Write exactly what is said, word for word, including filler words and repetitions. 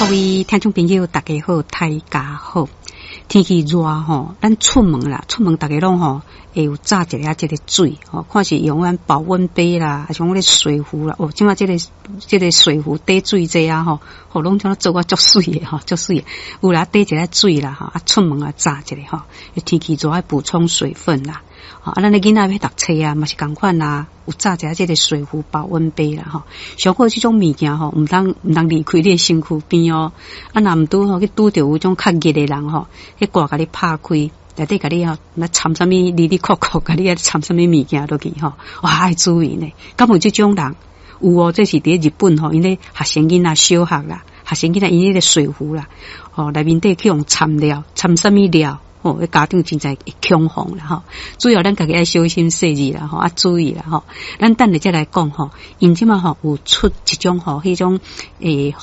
位听众朋友，大家好，大家好。天气热吼，咱出门啦，出门大家拢吼会有炸一个这个水吼，看是用咱保温杯啦，还是讲咧水壶啦。哦，即马这个这个水壶滴水这啊吼，吼拢像做啊足水的吼，足水的。有啦滴一个水啦吼，啊出门啊炸一个吼。天气热爱补充水分啦。啊，咱的囡仔要读册啊，嘛是共款啦。有炸一下这个水壶保温杯啦吼，上好这种物件吼，唔通唔通离开你的身躯边哦。啊，若唔拄吼去拄着有种较热的人吼，迄挂甲你拍开，内底甲你吼，那掺什么哩哩扣扣，甲你啊掺什么物件落去吼，哇，爱注意呢。敢有这种人？有哦，这是伫日本吼，因咧学生囡仔小学啦，学生囡仔因迄个水壶啦，吼内面底去用掺料，掺什么料？哦，家长真在会恐慌啦吼，主要咱家己爱小心细致啦吼，啊注意啦吼。咱等下再来讲吼，因即嘛吼有出一种吼，迄种诶。